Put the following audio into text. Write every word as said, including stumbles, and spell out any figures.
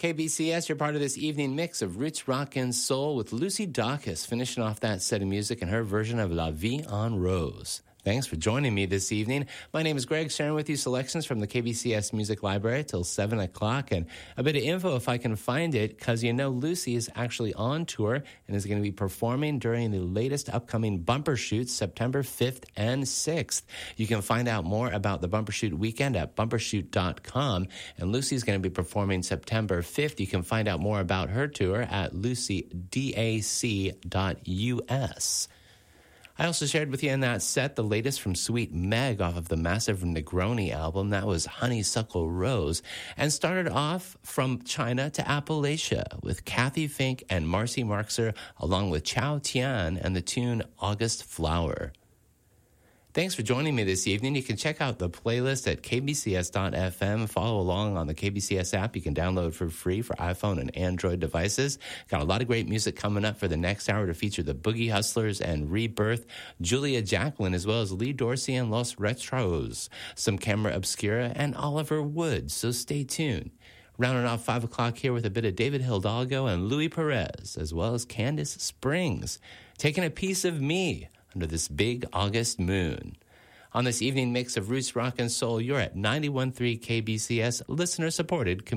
K B C S, you're part of this evening mix of roots, rock, and soul with Lucy Dacus finishing off that set of music in her version of La Vie en Rose. Thanks for joining me this evening. My name is Greg, sharing with you selections from the K B C S Music Library till seven o'clock, and a bit of info if I can find it, because you know Lucy is actually on tour and is going to be performing during the latest upcoming Bumper Shoot, September fifth and sixth. You can find out more about the Bumper Shoot weekend at bumper shoot dot com, and Lucy's going to be performing September fifth. You can find out more about her tour at lucy dac dot u s. I also shared with you in that set the latest from Sweet Meg off of the massive Negroni album. That was Honeysuckle Rose. And started off from China to Appalachia with Kathy Fink and Marcy Marxer, along with Chow Tian and the tune August Flower. Thanks for joining me this evening. You can check out the playlist at k b c s dot f m. Follow along on the K B C S app. You can download for free for iPhone and Android devices. Got a lot of great music coming up for the next hour to feature the Boogie Hustlers and Rebirth, Julia Jacqueline, as well as Lee Dorsey and Los Retros, some Camera Obscura, and Oliver Wood. So stay tuned. Rounding off five o'clock here with a bit of David Hidalgo and Louis Perez, as well as Candace Springs, taking a piece of me under this big August moon. On this evening mix of roots, rock, and soul, you're at ninety-one point three K B C S, listener-supported